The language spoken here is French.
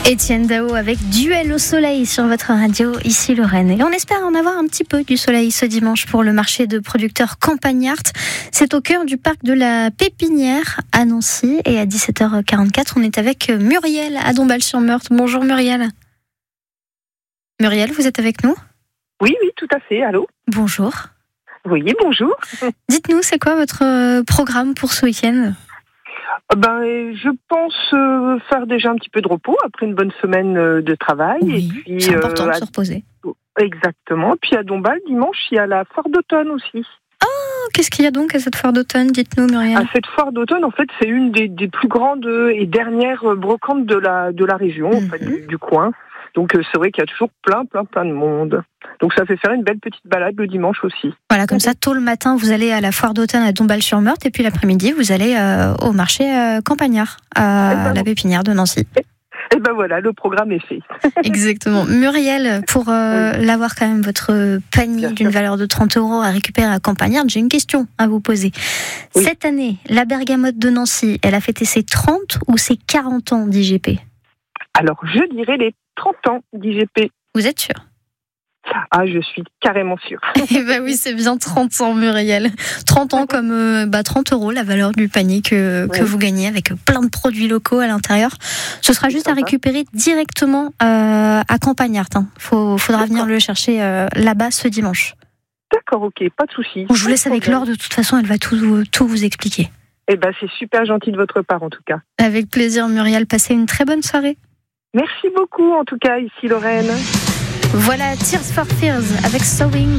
Étienne Dao avec Duel au soleil sur votre radio, ici Lorraine. Et on espère en avoir un petit peu du soleil ce dimanche pour le marché de producteurs Campagnart. C'est au cœur du parc de la Pépinière à Nancy. Et à 17h44, on est avec Muriel à Dombasle-sur-Meurthe. Bonjour Muriel. Muriel, vous êtes avec nous ? Oui, tout à fait. Allô ? Bonjour. Oui, bonjour. Dites-nous, c'est quoi votre programme pour ce week-end ? Je pense faire déjà un petit peu de repos après une bonne semaine de travail. Oui, et puis, c'est important de se reposer. Exactement. Puis à Dombasle, dimanche, il y a la foire d'automne aussi. Oh, qu'est-ce qu'il y a donc à cette foire d'automne ? Dites-nous, Muriel. À cette foire d'automne, en fait, c'est une des plus grandes et dernières brocantes de la région, en fait, du coin. Donc c'est vrai qu'il y a toujours plein de monde. Donc ça fait faire une belle petite balade le dimanche aussi. Voilà, comme ça, tôt le matin, vous allez à la foire d'automne à Dombasle-sur-Meurthe et puis l'après-midi, vous allez au marché Campagnart, à la Pépinière de Nancy. Et ben voilà, le programme est fait. Exactement. Muriel, pour l'avoir quand même votre panier d'une valeur de 30 € à récupérer à Campagnart, j'ai une question à vous poser. Oui. Cette année, la Bergamote de Nancy, elle a fêté ses 30 ou ses 40 ans d'IGP ? Alors, je dirais les 30 ans d'IGP. Vous êtes sûr ? Ah, je suis carrément sûre. Eh ben oui, c'est bien 30 ans, Muriel. 30 ans comme 30 € la valeur du panier que vous gagnez avec plein de produits locaux à l'intérieur. Ce sera juste à récupérer directement à Campagnart. Faudra venir le chercher là-bas ce dimanche. D'accord, ok, pas de souci. Je vous laisse avec Laure, de toute façon, elle va tout vous expliquer. Eh ben, c'est super gentil de votre part, en tout cas. Avec plaisir, Muriel. Passez une très bonne soirée. Merci beaucoup, en tout cas, ici Lorraine. Voilà, Tears for Fears avec Sowing.